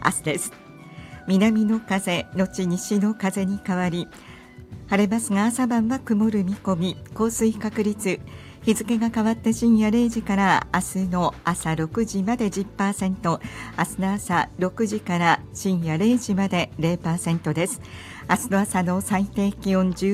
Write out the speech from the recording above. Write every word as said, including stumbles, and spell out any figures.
明日です。南の風後西の風に変わり、晴れますが朝晩は曇る見込み。降水確率、日付が変わって深夜れいじから明日の朝ろくじまで じゅっパーセント、 明日の朝ろくじから深夜れいじまで ゼロパーセント です。明日の朝の最低気温じゅう